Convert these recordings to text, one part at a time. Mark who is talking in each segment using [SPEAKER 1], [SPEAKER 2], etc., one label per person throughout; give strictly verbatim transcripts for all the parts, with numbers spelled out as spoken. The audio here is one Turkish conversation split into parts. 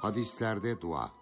[SPEAKER 1] Hadislerde dua.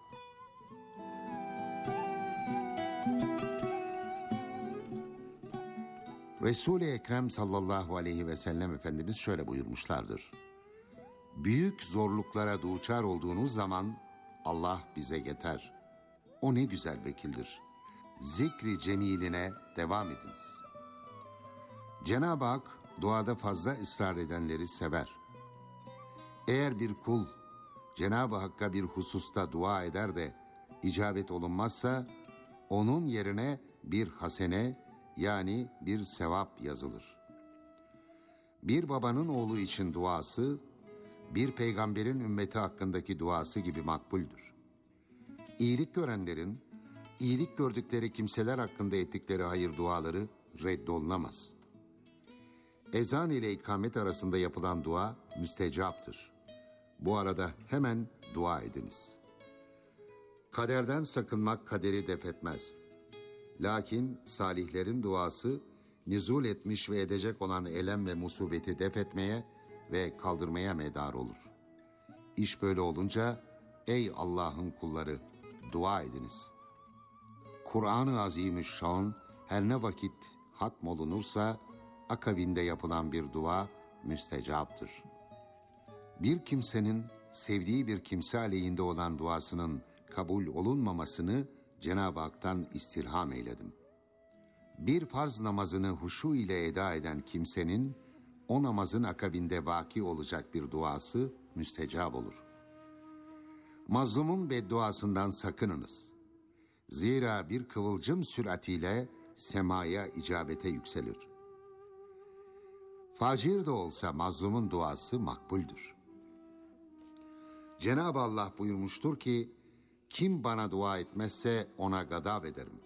[SPEAKER 1] Resul-i Ekrem sallallahu aleyhi ve sellem Efendimiz şöyle buyurmuşlardır. Büyük zorluklara duçar olduğunuz zaman Allah bize yeter. O ne güzel vekildir. Zikri cemiline devam ediniz. Cenab-ı Hak duada fazla ısrar edenleri sever. Eğer bir kul Cenab-ı Hakk'a bir hususta dua eder de icabet olunmazsa onun yerine bir hasene yani bir sevap yazılır. Bir babanın oğlu için duası bir peygamberin ümmeti hakkındaki duası gibi makbuldür. İyilik görenlerin iyilik gördükleri kimseler hakkında ettikleri hayır duaları reddolunamaz. Ezan ile ikamet arasında yapılan dua müstecaptır. Bu arada hemen dua ediniz. Kaderden sakınmak kaderi def etmez. Lakin salihlerin duası nüzul etmiş ve edecek olan elem ve musibeti def etmeye ve kaldırmaya medar olur. İş böyle olunca ey Allah'ın kulları dua ediniz. Kur'an-ı Azimüşşan her ne vakit hatmolunursa akabinde yapılan bir dua müstecaptır. Bir kimsenin sevdiği bir kimse aleyhinde olan duasının kabul olunmamasını Cenab-ı Hak'tan istirham eyledim. Bir farz namazını huşu ile eda eden kimsenin o namazın akabinde vaki olacak bir duası müstecap olur. Mazlumun bedduasından sakınınız. Zira bir kıvılcım süratiyle semaya icabete yükselir. Facir de olsa mazlumun duası makbuldür. Cenab-ı Allah buyurmuştur ki, kim bana dua etmezse ona gadab ederim.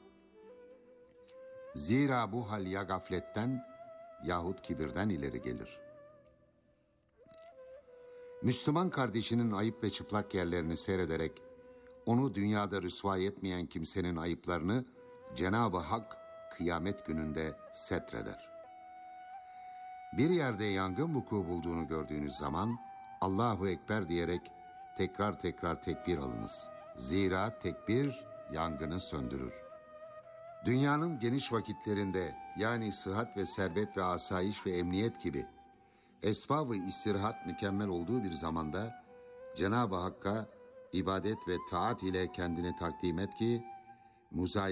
[SPEAKER 1] Zira bu hal ya gafletten yahut kibirden ileri gelir. Müslüman kardeşinin ayıp ve çıplak yerlerini seyrederek, onu dünyada rüsva etmeyen kimsenin ayıplarını Cenab-ı Hak kıyamet gününde setreder. Bir yerde yangın vuku bulduğunu gördüğünüz zaman Allahu Ekber diyerek tekrar tekrar tekbir alınız. Zira tekbir yangını söndürür. Dünyanın geniş vakitlerinde yani sıhhat ve servet ve asayiş ve emniyet gibi esbab-ı istirahat mükemmel olduğu bir zamanda Cenab-ı Hakk'a ibadet ve taat ile kendini takdim et ki muzayene